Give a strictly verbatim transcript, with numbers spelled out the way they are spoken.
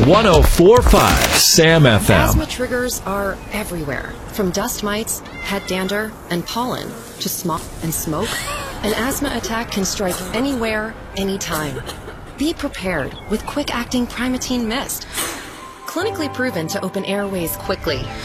one oh four point five Sam F M. Asthma triggers are everywhere, from dust mites, head dander, and pollen to smog and smoke. An asthma attack can strike anywhere, anytime. Be prepared with quick-acting Primatene Mist. Clinically proven to open airways quickly